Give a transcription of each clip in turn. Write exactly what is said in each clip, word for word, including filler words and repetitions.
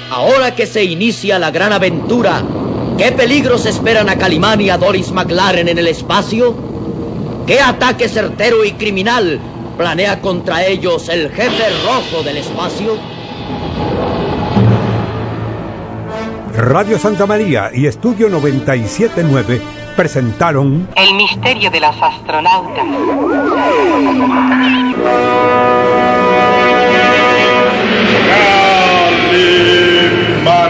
ahora que se inicia la gran aventura, ¿qué peligros esperan a Calimán y a Doris McLaren en el espacio? ¿Qué ataque certero y criminal planea contra ellos el jefe rojo del espacio? Radio Santa María y Estudio noventa y siete punto nueve presentaron El misterio de los astronautas. Calimán.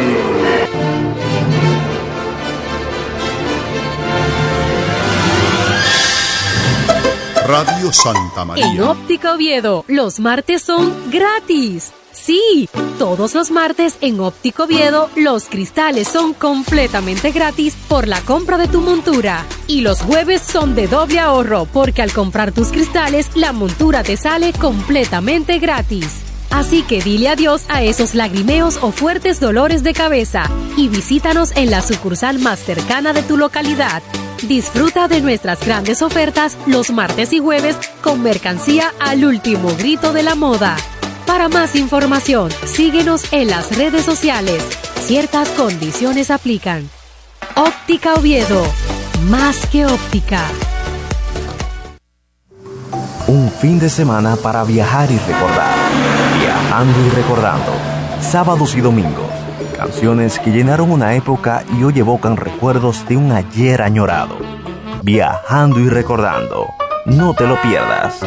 Radio Santa María. En Óptica Oviedo, los martes son gratis. Sí, todos los martes en Óptica Oviedo, los cristales son completamente gratis por la compra de tu montura. Y los jueves son de doble ahorro, porque al comprar tus cristales, la montura te sale completamente gratis. Así que dile adiós a esos lagrimeos o fuertes dolores de cabeza y visítanos en la sucursal más cercana de tu localidad. Disfruta de nuestras grandes ofertas los martes y jueves con mercancía al último grito de la moda. Para más información, síguenos en las redes sociales. Ciertas condiciones aplican. Óptica Oviedo, más que óptica. Un fin de semana para viajar y recordar. Viajando y recordando. Sábados y domingos. Canciones que llenaron una época y hoy evocan recuerdos de un ayer añorado. Viajando y recordando. No te lo pierdas.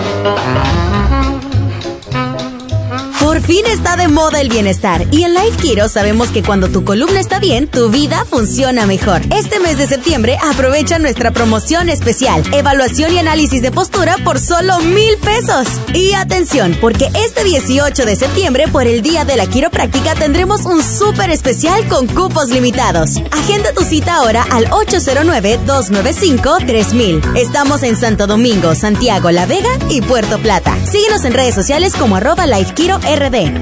Por fin está de moda el bienestar y en Life Kiro sabemos que cuando tu columna está bien, tu vida funciona mejor. Este mes de septiembre aprovecha nuestra promoción especial, evaluación y análisis de postura por solo mil pesos. Y atención, porque este dieciocho de septiembre, por el Día de la Quiropráctica, tendremos un súper especial con cupos limitados. Agenda tu cita ahora al ocho cero nueve, dos nueve cinco, tres mil. Estamos en Santo Domingo, Santiago, La Vega y Puerto Plata. Síguenos en redes sociales como arroba Life Kiro R D.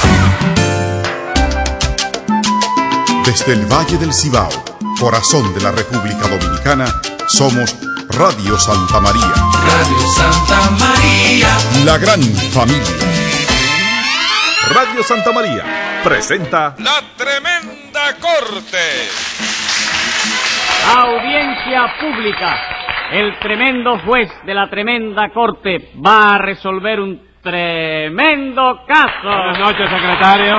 Desde el Valle del Cibao, corazón de la República Dominicana, somos Radio Santa María. Radio Santa María. La gran familia. Radio Santa María presenta La Tremenda Corte. Audiencia pública. El tremendo juez de la tremenda corte va a resolver un tremendo caso. Buenas noches, secretario.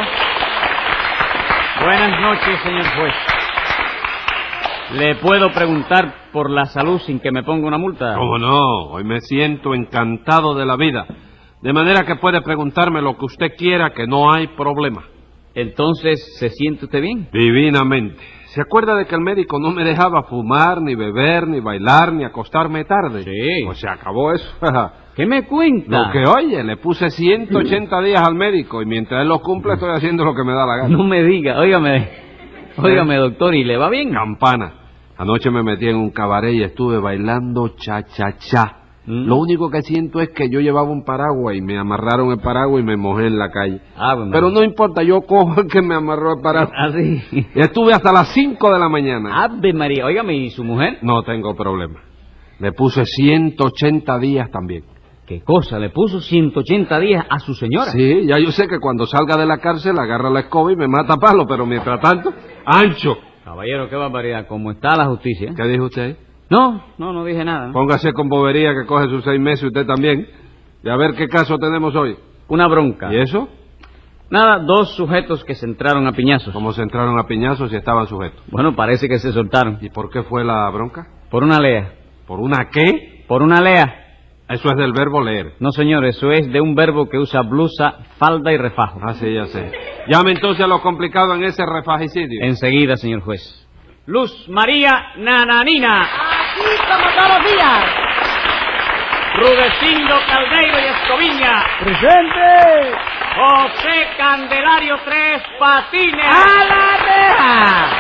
Buenas noches, señor juez. ¿Le puedo preguntar por la salud sin que me ponga una multa? ¿Cómo no? Hoy me siento encantado de la vida. De manera que puede preguntarme lo que usted quiera, que no hay problema. Entonces, ¿se siente usted bien? Divinamente. ¿Se acuerda de que el médico no me dejaba fumar, ni beber, ni bailar, ni acostarme tarde? Sí. Pues se acabó eso. ¿Qué me cuenta? Lo que oye, le puse ciento ochenta días al médico y mientras él los cumple estoy haciendo lo que me da la gana. No me diga, óigame, óigame doctor, ¿y le va bien? Campana. Anoche me metí en un cabaret y estuve bailando cha-cha-cha. ¿Mm? Lo único que siento es que yo llevaba un paraguas y me amarraron el paraguas y me mojé en la calle. Ah, bueno. Pero no importa, yo cojo el que me amarró el paraguas. ¿Ah, sí? Y estuve hasta las cinco de la mañana. Ave María, óigame, ¿y su mujer? No tengo problema. Le puse ciento ochenta días también. ¿Qué cosa? ¿Le puso ciento ochenta días a su señora? Sí, ya yo sé que cuando salga de la cárcel agarra la escoba y me mata a palo, pero mientras tanto, ancho. Caballero, qué barbaridad. ¿Cómo está la justicia? ¿Qué dijo usted? No, no, no dije nada. Póngase con bobería que coge sus seis meses usted también. Y a ver qué caso tenemos hoy. Una bronca. ¿Y eso? Nada, dos sujetos que se entraron a piñazos. ¿Cómo se entraron a piñazos si estaban sujetos? Bueno, parece que se soltaron. ¿Y por qué fue la bronca? Por una lea. ¿Por una qué? Por una lea. Eso es del verbo leer. No, señor, eso es de un verbo que usa blusa, falda y refajo. Ah, sí, ya sé. Llame entonces a lo complicado en ese refagicidio. Enseguida, señor juez. Luz María Nananina. Aquí como todos los días. Rudecindo Caldeiro y Escoviña. ¡Presente! José Candelario Tres Patines. ¡A la reja!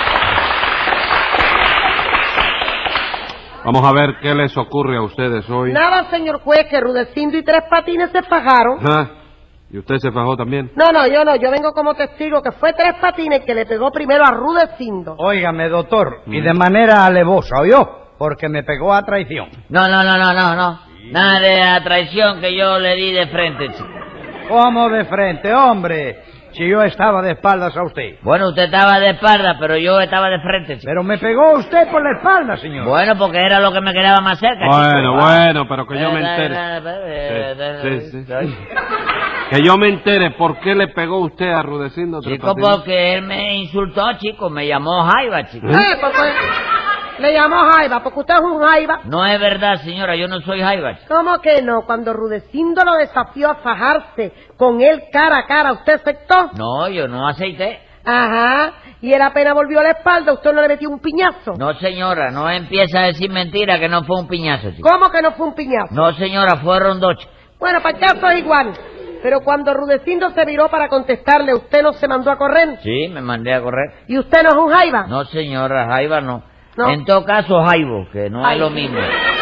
Vamos a ver qué les ocurre a ustedes hoy. Nada, señor juez, que Rudecindo y Tres Patines se fajaron. ¿Ah? ¿Y usted se fajó también? No, no, yo no, yo vengo como testigo que fue Tres Patines que le pegó primero a Rudecindo. Óigame, doctor, mm. y de manera alevosa, ¿oyó? Porque me pegó a traición. No, no, no, no, no, no. Sí. Nada de a traición que yo le di de frente, chico. ¿Cómo de frente, hombre? si yo estaba de espaldas a usted? Bueno, usted estaba de espalda, pero yo estaba de frente, chico. Pero me pegó usted por la espalda, señor. Bueno, porque era lo que me quedaba más cerca, chico. Bueno, bueno, pero que yo me entere. Sí, sí, sí. Que yo me entere por qué le pegó usted a Rudecindo Tres Chico, Patines. porque él me insultó, chico, me llamó Jaiba, chico. Eh, porque le llamó Jaiba, porque usted es un Jaiba. No es verdad, señora, yo no soy Jaiba, chico. ¿Cómo que no? Cuando Rudecindo lo desafió a fajarse con él cara a cara, ¿usted aceptó? No, yo no aceité. Ajá, y él apenas volvió a la espalda, ¿usted no le metió un piñazo? No, señora, no empieza a decir mentira que no fue un piñazo, chico. ¿Cómo que no fue un piñazo? No, señora, fueron dos, chico. Bueno, para caso es igual. Pero cuando Rudecindo se viró para contestarle, ¿usted no se mandó a correr? Sí, me mandé a correr. ¿Y usted no es un Jaiba? No, señora, Jaiba no. No. En todo caso, Jaibo, que no Ay. es lo mismo.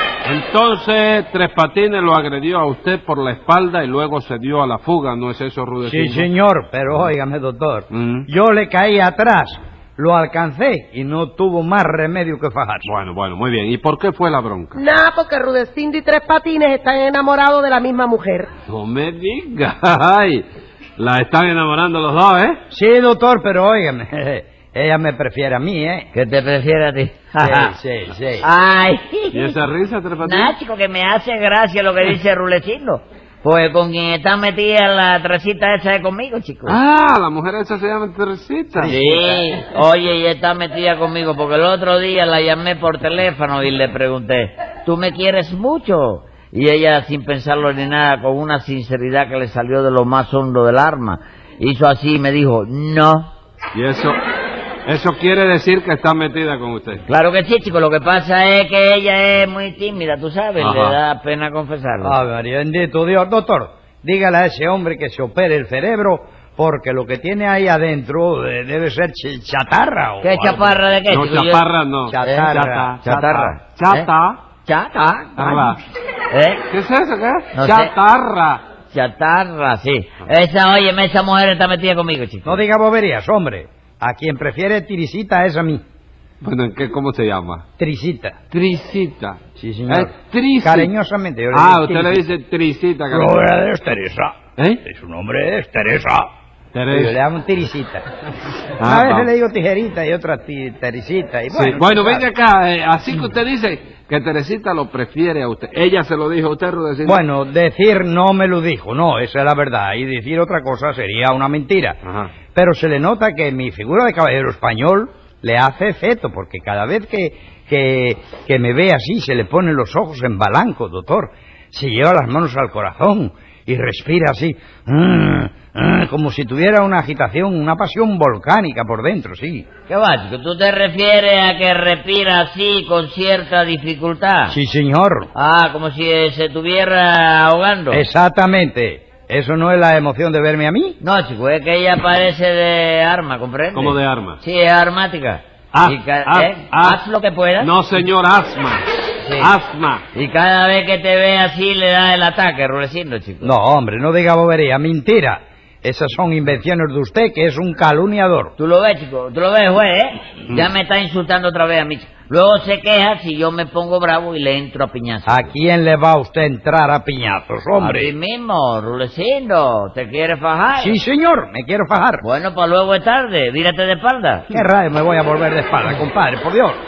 Entonces, Tres Patines lo agredió a usted por la espalda y luego se dio a la fuga, ¿no es eso, Rudecindo? Sí, señor, pero óigame, doctor. Mm. Yo le caí atrás, lo alcancé y no tuvo más remedio que fajarse. Bueno, bueno, muy bien. ¿Y por qué fue la bronca? Nada, porque Rudecindo y Tres Patines están enamorados de la misma mujer. No me digas. Ay, la están enamorando los dos, ¿eh? Sí, doctor, pero óigame, ella me prefiere a mí, ¿eh? ¿Qué te prefiere a ti? Sí, sí, sí. Ay. ¿Y esa risa, Tres Patines? Nada, chico, que me hace gracia lo que dice Rudecindo. Pues con quien está metida la Teresita esa es conmigo, chico. Ah, la mujer esa se llama Teresita. Sí, oye, y está metida conmigo porque el otro día la llamé por teléfono y le pregunté, ¿tú me quieres mucho? Y ella, sin pensarlo ni nada, con una sinceridad que le salió de lo más hondo del alma, hizo así y me dijo, no. Y eso, eso quiere decir que está metida con usted. Claro que sí, chico, lo que pasa es que ella es muy tímida, tú sabes, Ajá. le da pena confesarlo. Ah, María, bendito Dios. Doctor, dígale a ese hombre que se opere el cerebro, porque lo que tiene ahí adentro eh, debe ser ch- chatarra. O ¿Qué algo. chaparra de qué, No, chico? Yo- chaparra no. Chatarra. Chata. Chatarra. Chata. Chata. Chatarra. ¿Eh? ¿Qué es eso, qué? No sé. Chatarra. Chatarra, sí. Esa, óyeme, esa mujer está metida conmigo, chico. No diga boberías, hombre. A quien prefiere Tirisita es a mí. Bueno, ¿en qué, ¿cómo se llama? Trisita. Trisita. Sí, señor. Eh, Trisita. Cariñosamente. yo le Ah, digo usted le Tirisita. dice Trisita. Lo cariño. verdadero es Teresa. ¿Eh? Y su nombre es Teresa. Teresa. Yo le llamo Tirisita. Ah, a veces va. le digo tijerita y otra ti- Teresita. Y Sí. bueno, Bueno, tú venga sabes. acá. eh, así que usted dice que Teresita lo prefiere a usted. Ella se lo dijo a usted, Rudecindo. Bueno, decir no me lo dijo, no, esa es la verdad. Y decir otra cosa sería una mentira. Ajá. Pero se le nota que mi figura de caballero español le hace efecto, porque cada vez que, que, que me ve así se le ponen los ojos en balanco, doctor. Se lleva las manos al corazón y respira así, mm, mm, como si tuviera una agitación, una pasión volcánica por dentro, sí. ¿Qué va, chico? ¿Tú te refieres a que respira así con cierta dificultad? Sí, señor. Ah, como si eh, se estuviera ahogando. Exactamente. ¿Eso no es la emoción de verme a mí? No, chico, es que ella parece de arma, ¿comprende? ¿Cómo de arma? Sí, es armática. Ah, Y ca- ah, ¿eh? ah. Haz lo que puedas. No, señor, asma. Sí. Asma. Y cada vez que te ve así le da el ataque, Rudecindo, chico. No, hombre, no diga bobería, mentira. Esas son invenciones de usted, que es un calumniador. Tú lo ves, chico, tú lo ves, juez, ¿eh? Mm. Ya me está insultando otra vez a mí, chico. Luego se queja si yo me pongo bravo y le entro a piñazos. ¿A quién le va usted a entrar a piñazos, A ti hombre? mismo, Rudecindo. ¿Te quieres fajar? Sí, señor, me quiero fajar. Bueno, pues luego es tarde. Vírate de espalda. ¿Qué rayo me voy a volver de espalda, compadre? Por Dios.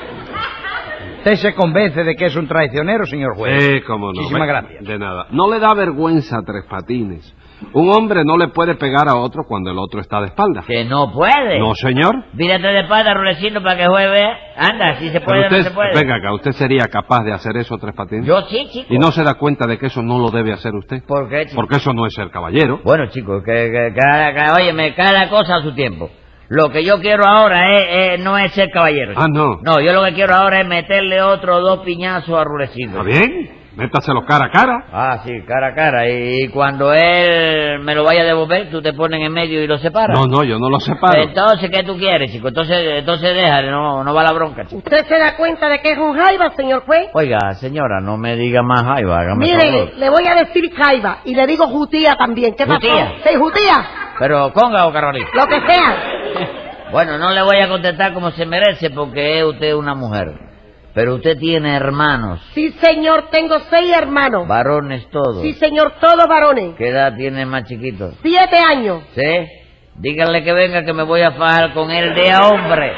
¿Usted se convence de que es un traicionero, señor juez? Eh, cómo no. Muchísimas Ve- gracias. De nada. No le da vergüenza a Tres Patines. Un hombre no le puede pegar a otro cuando el otro está de espalda. Que no puede. No, señor. Vírate de espalda, Rudecindo, para que el juez vea. Anda, si se puede Pero o no usted, se puede. venga acá, ¿usted sería capaz de hacer eso, Tres Patines? Yo sí, chico. ¿Y no se da cuenta de que eso no lo debe hacer usted? ¿Por qué, chico? Porque eso no es ser caballero. Bueno, chicos, que, que cada, cada, óyeme, cada cosa a su tiempo. Lo que yo quiero ahora es, es- no es ser caballero. Ah, chico. no. No, yo lo que quiero ahora es meterle otros dos piñazos a Rudecindo. ¿Está bien? Métaselo cara a cara. Ah, sí, cara a cara. Y, y cuando él me lo vaya a devolver, tú te pones en medio y lo separas. No, no, yo no lo separo. Entonces, ¿qué tú quieres, chico? Entonces, entonces déjale, no, no va la bronca, chico. ¿Usted se da cuenta de que es un Jaiba, señor juez? Oiga, señora, no me diga más jaiba, hágame Mire, favor. le voy a decir Jaiba y le digo Jutía también. ¿Qué pasó? ¿Jutía? Sí, Jutía. Pero, conga o carolito. Lo que sea. Bueno, no le voy a contestar como se merece porque es usted una mujer. Pero usted tiene hermanos, Sí, señor, tengo seis hermanos. varones todos. Sí, señor, todos varones. ¿Qué edad tiene el más chiquito? Siete años. ¿Sí? Díganle que venga que me voy a fajar con él de a hombre.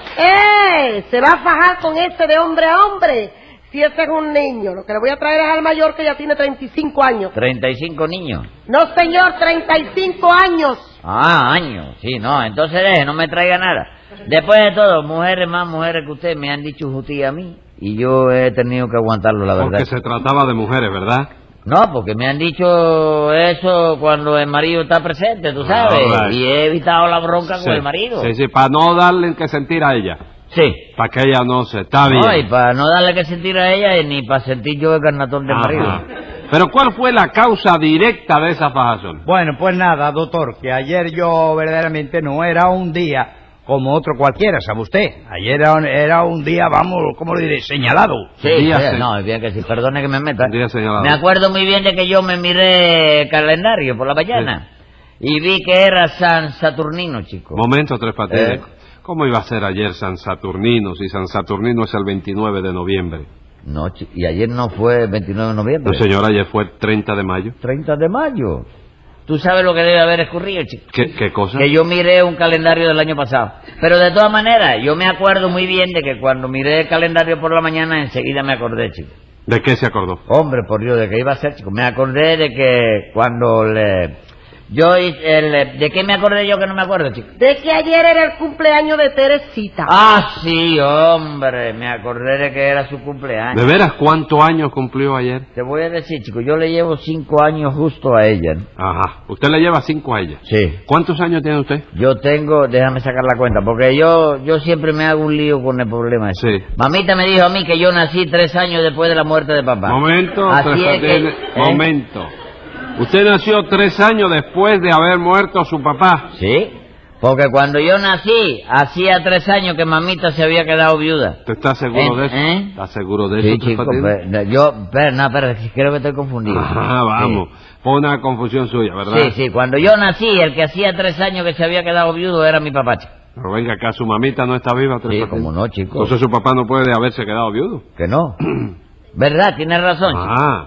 ¡Eh! ¿Se va a fajar con ese de hombre a hombre? Si ese es un niño, lo que le voy a traer es al mayor que ya tiene treinta y cinco años. ¿treinta y cinco niños? No, señor, treinta y cinco años. Ah, años, sí, no, entonces deje, no me traiga nada. Después de todo, mujeres más mujeres que usted me han dicho jutía a mí y yo he tenido que aguantarlo, la verdad. Porque se trataba de mujeres, ¿verdad? No, porque me han dicho eso cuando el marido está presente, tú sabes, Ah, right. y he evitado la bronca Sí, con el marido. Sí, sí, para no darle que sentir a ella. Sí. Para que ella no se... Está bien. No, y para no darle que sentir a ella y ni para sentir yo el carnatón del Ajá. marido. Pero ¿cuál fue la causa directa de esa fajación? Bueno, pues nada, doctor, que ayer yo verdaderamente no era un día como otro cualquiera, ¿sabe usted? Ayer era un, era un día, vamos, ¿cómo le diré? Señalado. Sí, sí, no, es bien que sí, perdone que me meta. Día señalado. Me acuerdo muy bien de que yo me miré el calendario por la mañana y vi que era San Saturnino, chico. Momento, Tres Patines. Eh. ¿Cómo iba a ser ayer San Saturnino si San Saturnino es el veintinueve de noviembre? No, chi- y ayer no fue el veintinueve de noviembre. No, señor, ayer fue el treinta de mayo. treinta de mayo. Tú sabes lo que debe haber escurrido, chico. ¿Qué, qué cosa? Que yo miré un calendario del año pasado. Pero de todas maneras, yo me acuerdo muy bien de que cuando miré el calendario por la mañana, enseguida me acordé, chico. ¿De qué se acordó? Hombre, por Dios, ¿de qué iba a ser, chico? Me acordé de que cuando le... Yo, hice el, ¿de qué me acordé yo que no me acuerdo, chico? De que ayer era el cumpleaños de Teresita. Ah, sí, hombre, me acordé de que era su cumpleaños. ¿De veras cuántos años cumplió ayer? Te voy a decir, chico, yo le llevo cinco años justo a ella, ¿no? Ajá. ¿Usted le lleva cinco a ella? Sí. ¿Cuántos años tiene usted? Yo tengo, déjame sacar la cuenta, porque yo yo siempre me hago un lío con el problema ese. Sí. Mamita me dijo a mí que yo nací tres años después de la muerte de papá. Momento, Así Tres es que- Patines, ¿eh? momento. Usted nació tres años después de haber muerto su papá. Sí, porque cuando yo nací, hacía tres años que mamita se había quedado viuda. ¿Usted está seguro ¿Eh? de eso? ¿Eh? ¿Está seguro de Sí, eso, Tres chico, Patines? pero, yo, pero, no, pero creo que estoy confundido. Ajá, vamos. Fue una confusión suya, ¿verdad? Sí, sí, cuando yo nací, el que hacía tres años que se había quedado viudo era mi papá, chico. Pero venga acá, su mamita no está viva, Tres Sí, Patines. como no, chico. Entonces su papá no puede haberse quedado viudo. Que no. ¿Verdad? Tienes razón, chico. Ah,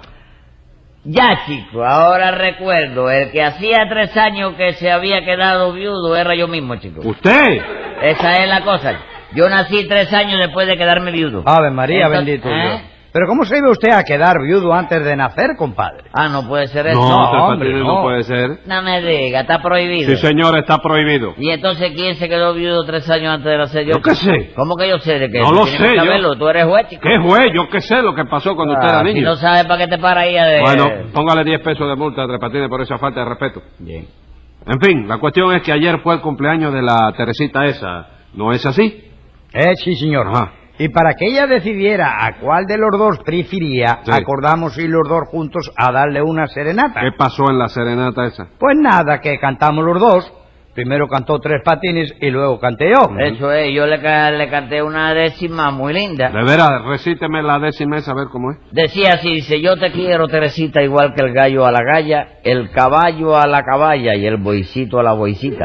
Ya, chico, ahora recuerdo, el que hacía tres años que se había quedado viudo era yo mismo, chico. ¿usted? Esa es la cosa. Yo nací tres años después de quedarme viudo. Ave María, Entonces, bendito ¿eh? Dios. Pero ¿cómo se iba usted a quedar viudo antes de nacer, compadre? Ah, no puede ser eso. No, Tres hombre, Patines, no. no puede ser. No me diga, está prohibido. Sí, señor, está prohibido. ¿Y entonces quién se quedó viudo tres años antes de nacer yo? Yo qué sé. ¿Cómo que yo sé de qué? No lo Tienes sé, que yo- saberlo, tú eres juez, chico. ¿Qué juez? Yo qué sé lo que pasó cuando usted Ah, era si niño. no sabes para qué te para ahí a de... Bueno, póngale diez pesos de multa a Tres Patines por esa falta de respeto. Bien. En fin, la cuestión es que ayer fue el cumpleaños de la Teresita esa. ¿No es así? Eh, sí, señor. Ajá. Y para que ella decidiera a cuál de los dos prefería, Sí. acordamos ir los dos juntos a darle una serenata. ¿Qué pasó en la serenata esa? Pues nada, que cantamos los dos. Primero cantó Tres Patines y luego canté yo. Eso es, yo le, ca- le canté una décima muy linda. De veras, recíteme la décima esa, a ver cómo es. Decía así, dice, yo te quiero, Teresita, igual que el gallo a la galla, el caballo a la caballa y el boicito a la boicita.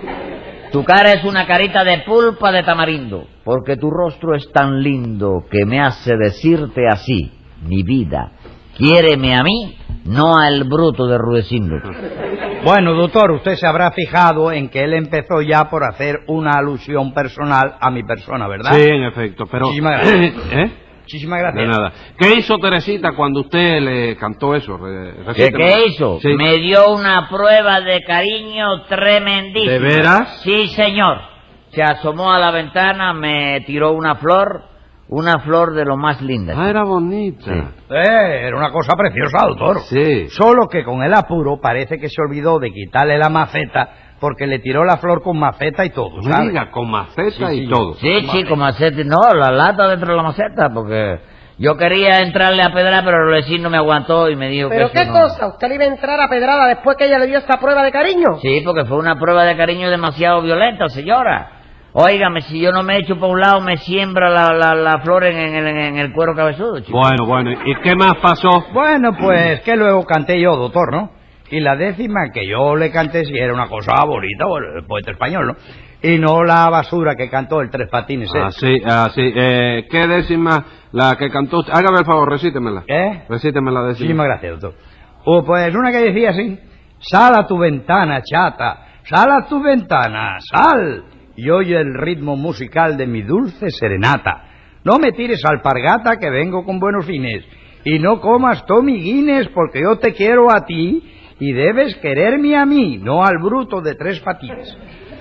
Tu cara es una carita de pulpa de tamarindo, porque tu rostro es tan lindo que me hace decirte así, mi vida, quiéreme a mí, no al bruto de Rudecindo. Bueno, doctor, usted se habrá fijado en que él empezó ya por hacer una alusión personal a mi persona, ¿verdad? Sí, en efecto, pero... Muchísimas gracias. ¿Eh? Muchísimas gracias. De nada. ¿Qué hizo Teresita cuando usted le cantó eso? Re- ¿Qué, recíteme. qué hizo? Sí. Me dio una prueba de cariño tremendísima. ¿De veras? Sí, señor. Se asomó a la ventana, me tiró una flor, una flor de lo más linda. Ah, era bonita. Eh, era una cosa preciosa, doctor. Sí. Solo que con el apuro parece que se olvidó de quitarle la maceta porque le tiró la flor con maceta y todo, No me ¿sabe? diga, con maceta Sí, y sí. todo. Sí, sí, con maceta. No, la lata dentro de la maceta, porque yo quería entrarle a pedrar, pero el vecino me aguantó y me dijo ¿Pero que qué eso no. cosa? ¿Usted le iba a entrar a pedrada después que ella le dio esa prueba de cariño? Sí, porque fue una prueba de cariño demasiado violenta, señora. Óigame, si yo no me echo por un lado, me siembra la, la, la flor en, en, el- en el cuero cabezudo, chico. Bueno, bueno, ¿y qué más pasó? Bueno, pues que luego canté yo, doctor, ¿no? Y la décima que yo le canté sí era una cosa bonita, bueno, el poeta español, ¿no? Y no la basura que cantó el Tres Patines. ¿eh? Así, así. Eh, ¿Qué décima la que cantó usted? Hágame el favor, recítemela. ¿Eh? Recíteme la décima. Muchísimas gracias, doctor. Oh, pues una que decía así: sal a tu ventana, chata, Sal a tu ventana, sal, y oye el ritmo musical de mi dulce serenata. No me tires alpargata, que vengo con buenos fines. Y no comas Tommy Guinness, porque yo te quiero a ti y debes quererme a mí, no al bruto de tres patines.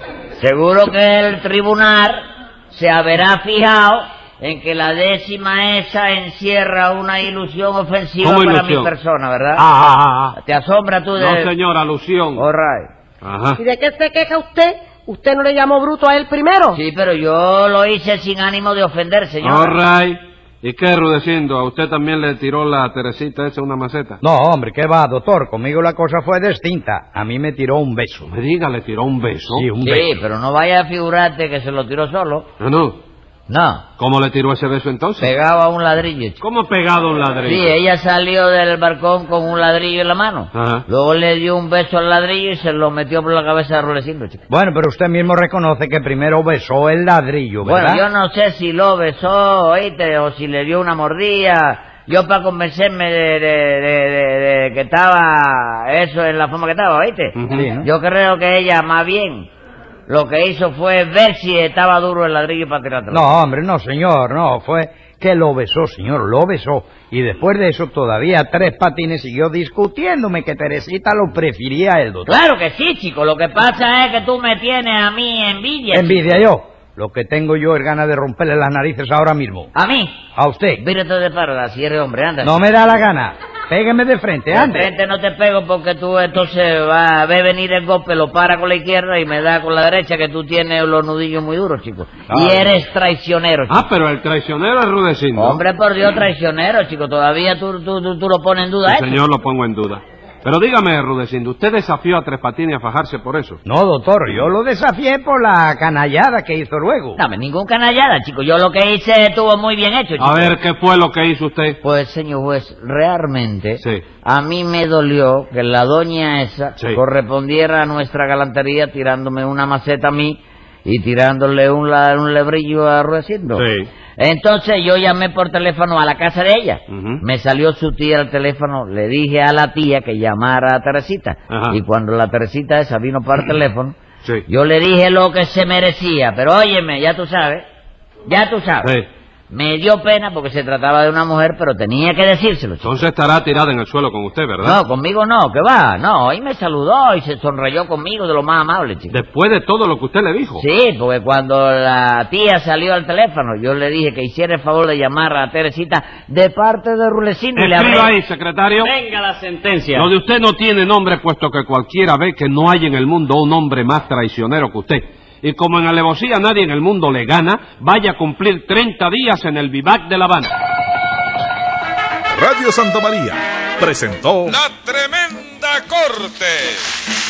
Seguro que el tribunal se habrá fijado en que la décima esa encierra una ilusión ofensiva para ilusión? mi persona, ¿verdad? Ah, ah, ah. ¿Te asombra tú de...? No, señor, alusión. All right. Ajá. ¿Y de qué se queja usted? ¿Usted no le llamó bruto a él primero? Sí, pero yo lo hice sin ánimo de ofender, señor. All right. ¿Y qué, Rudecindo? ¿A usted también le tiró la Teresita esa una maceta? No, hombre, ¿qué va, doctor? Conmigo la cosa fue distinta. A mí me tiró un beso. Me diga, ¿le tiró un beso? Sí, un Sí, beso. pero no vaya a figurarte que se lo tiró solo. No, no. No. ¿Cómo le tiró ese beso entonces? Pegado a un ladrillo, chico. ¿Cómo pegado a un ladrillo? Sí, ella salió del balcón con un ladrillo en la mano. Ajá. Luego le dio un beso al ladrillo y se lo metió por la cabeza de Rudecindo, chico. Bueno, pero usted mismo reconoce que primero besó el ladrillo, ¿verdad? Bueno, yo no sé si lo besó, oíste, o si le dio una mordida. Yo para convencerme de, de, de, de, de que estaba eso en la forma que estaba, oíste. Uh-huh. Sí, ¿no? Yo creo que ella más bien lo que hizo fue ver si estaba duro el ladrillo para tirarlo. No, hombre, no, señor, no, fue que lo besó, señor, lo besó. Y después de eso todavía Tres Patines siguió discutiéndome que Teresita lo prefería a él, doctor. Claro que sí, chico. Lo que pasa es que tú me tienes a mí envidia. Envidia chico. yo. Lo que tengo yo es ganas de romperle las narices ahora mismo. ¿A mí? A usted. Vírate de parada, si eres hombre, anda. No me da la gana. Pégueme de frente, De ande. frente no te pego porque tú entonces va a ver venir el golpe, lo para con la izquierda y me da con la derecha, que tú tienes los nudillos muy duros, chico. Ah, y eres traicionero, chico. Ah, pero el traicionero es Rudecindo. Hombre, por Dios, traicionero, chico. Todavía tú, tú, tú, tú lo pones en duda, Sí, ¿eh? señor, lo pongo en duda. Pero dígame, Rudecindo, ¿usted desafió a Tres Patines a fajarse por eso? No, doctor, yo lo desafié por la canallada que hizo luego. No, ningún canallada, chico. Yo lo que hice estuvo muy bien hecho, chico. A ver, ¿qué fue lo que hizo usted? Pues, señor juez, realmente Sí. a mí me dolió que la doña esa Sí. correspondiera a nuestra galantería tirándome una maceta a mí y tirándole un, la- un lebrillo a Rudecindo. Sí. Entonces yo llamé por teléfono a la casa de ella. Ujú. Me salió su tía al teléfono, le dije a la tía que llamara a Teresita. Ajá. Y cuando la Teresita esa vino para el teléfono, Sí. yo le dije lo que se merecía. Pero óyeme, ya tú sabes, ya tú sabes. Sí. Me dio pena porque se trataba de una mujer, pero tenía que decírselo, chico. Entonces estará tirada en el suelo con usted, ¿verdad? No, conmigo no, que va, no, y me saludó y se sonrayó conmigo de lo más amable, chico. Después de todo lo que usted le dijo. Sí, porque cuando la tía salió al teléfono, yo le dije que hiciera el favor de llamar a Teresita de parte de Rudecindo y le Escriba hablé. ahí, secretario. Venga la sentencia. Lo de usted no tiene nombre, puesto que cualquiera ve que no hay en el mundo un hombre más traicionero que usted. Y como en alevosía nadie en el mundo le gana, vaya a cumplir treinta días en el vivac de La Habana. Radio Santa María presentó La Tremenda Corte.